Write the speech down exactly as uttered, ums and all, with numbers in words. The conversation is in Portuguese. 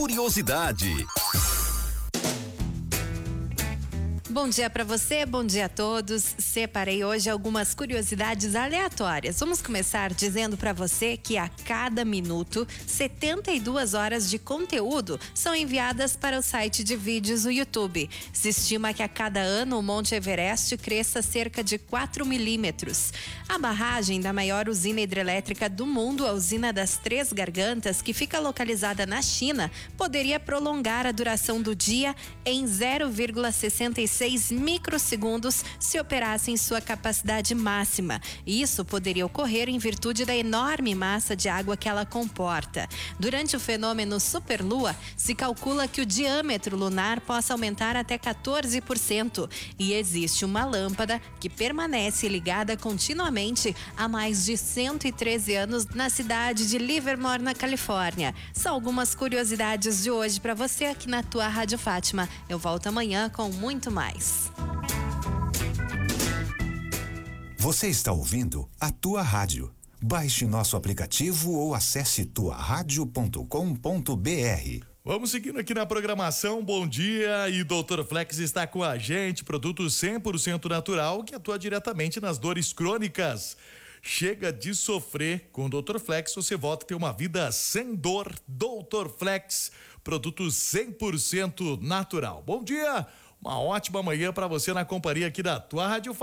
Curiosidade. Bom dia para você, bom dia a todos. Separei hoje algumas curiosidades aleatórias. Vamos começar dizendo para você que a cada minuto, setenta e duas horas de conteúdo são enviadas para o site de vídeos do YouTube. Se estima que a cada ano o Monte Everest cresça cerca de quatro milímetros. A barragem da maior usina hidrelétrica do mundo, a usina das Três Gargantas, que fica localizada na China, poderia prolongar a duração do dia em zero vírgula sessenta e seis microsegundos se operasse em sua capacidade máxima. Isso poderia ocorrer em virtude da enorme massa de água que ela comporta. Durante o fenômeno superlua, se calcula que o diâmetro lunar possa aumentar até quatorze por cento e existe uma lâmpada que permanece ligada continuamente há mais de cento e treze anos na cidade de Livermore, na Califórnia. São algumas curiosidades de hoje para você aqui na tua Rádio Fátima. Eu volto amanhã com muito mais. Você está ouvindo a Tua Rádio. Baixe nosso aplicativo ou acesse tua rádio ponto com ponto br. Vamos seguindo aqui na programação. Bom dia, e doutor Flex está com a gente, produto cem por cento natural que atua diretamente nas dores crônicas. Chega de sofrer. Com o doutor Flex você volta a ter uma vida sem dor. doutor Flex, produto cem por cento natural. Bom dia, uma ótima manhã para você na companhia aqui da tua Rádio